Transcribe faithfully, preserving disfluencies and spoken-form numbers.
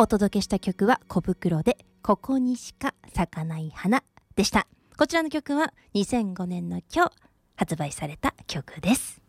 お届けした曲は小袋でここにしか咲かない花でした。こちらの曲はにせんごねんの今日発売された曲です。